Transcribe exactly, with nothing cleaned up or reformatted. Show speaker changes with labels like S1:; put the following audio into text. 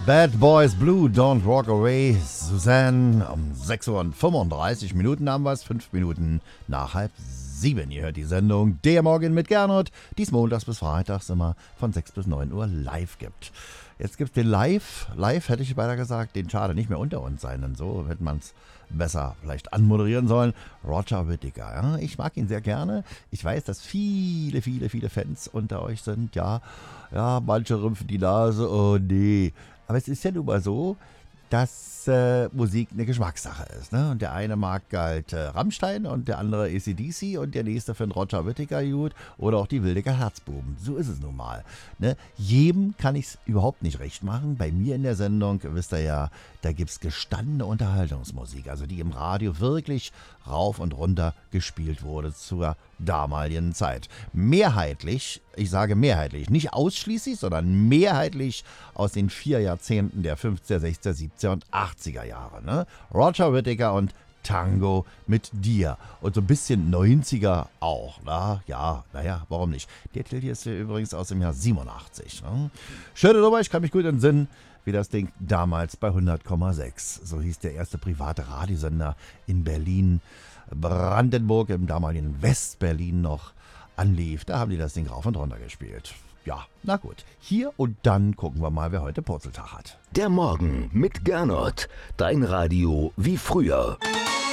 S1: Bad Boys Blue, Don't Walk Away, Suzanne. Um sechs Uhr fünfunddreißig Minuten haben wir es, fünf Minuten nach halb sieben. Ihr hört die Sendung Der Morgen mit Gernot, die es montags bis freitags immer von sechs bis neun Uhr live gibt. Jetzt gibt es den Live, live hätte ich beinahe gesagt, den schade nicht mehr unter uns sein, denn so hätte man es besser vielleicht anmoderieren sollen. Roger Whittaker, ja, ich mag ihn sehr gerne. Ich weiß, dass viele, viele, viele Fans unter euch sind, ja. Ja, manche rümpfen die Nase, oh nee. Aber es ist ja nun mal so, dass äh, Musik eine Geschmackssache ist. Ne? Und der eine mag halt äh, Rammstein und der andere A C D C und der nächste findet Roger Whittaker gut oder auch die Wildecker Herzbuben. So ist es nun mal. Ne? Jedem kann ich es überhaupt nicht recht machen. Bei mir in der Sendung, wisst ihr ja, da gibt es gestandene Unterhaltungsmusik, also die im Radio wirklich rauf und runter gespielt wurde zur damaligen Zeit. Mehrheitlich, ich sage mehrheitlich, nicht ausschließlich, sondern mehrheitlich aus den vier Jahrzehnten der fünfziger, sechziger, siebziger und achtziger Jahre. Ne? Roger Whittaker und Tango mit dir. Und so ein bisschen neunziger auch. Na ja, naja, warum nicht? Der Titel hier ist hier übrigens aus dem Jahr siebenundachtzig. Ne? Schöne Nummer, ich kann mich gut entsinnen, wie das Ding damals bei hundert Komma sechs. So hieß der erste private Radiosender in Berlin, Brandenburg, im damaligen West-Berlin noch anlief. Da haben die das Ding rauf und runter gespielt. Ja, na gut. Hier und dann gucken wir mal, wer heute Purzeltag hat.
S2: Der Morgen mit Gernot. Dein Radio wie früher.